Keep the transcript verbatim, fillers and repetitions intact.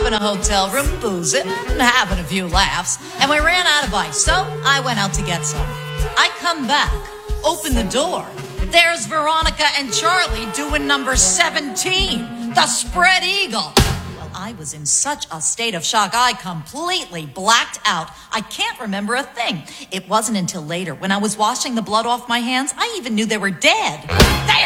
up in a hotel room, boozing, and having a few laughs, and we ran out of ice, so I went out to get some. I come back, open the door. There's Veronica and Charlie doing number seventeen, the spread eagle. Well, I was in such a state of shock, I completely blacked out. I can't remember a thing. It wasn't until later, when I was washing the blood off my hands, I even knew they were dead. They